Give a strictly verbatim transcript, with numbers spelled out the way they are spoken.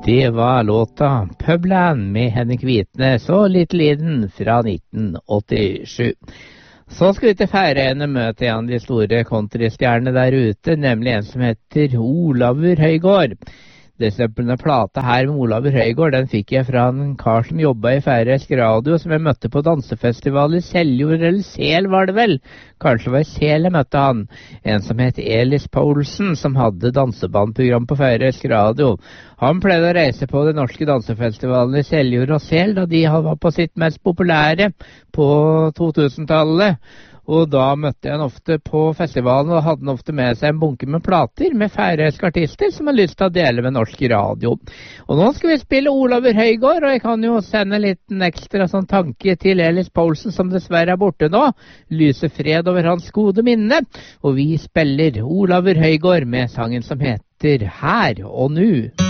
Det var låta Publand med Henning Kvitnes og Little Eden fra nitten åttisju. Så skal vi til Færøyene møte en av de store countrystjernene der ute, nemlig en som heter Olavur Højgaard. Dessepelende plate her med Olavur Højgaard, den fikk jeg fra en kar som jobbet i Færøysk Radio, som jeg møtte på dansefestival i Seljord, eller Sel var det vel. Kanskje det var i Sel jeg møtte han. En som het Elis Poulsen, som hadde dansebandprogram på Færøysk Radio. Han pleide å reise på de norske dansefestivalen i Seljord og Sel, da de var på sitt mest populære på to tusen-tallet. Og da møtte jeg han ofte på festivalen, og hadde han ofte med seg en bunke med plater med færøyske artister som har lyst til å dele med norsk radio. Og nå skal vi spille Olavur Højgaard, og jeg kan jo sende en liten ekstra sånn tanke til Elis Poulsen, som dessverre er borte nå. Lyse fred over hans gode minne. Og vi spiller Olavur Højgaard med sangen som heter Her og Nu.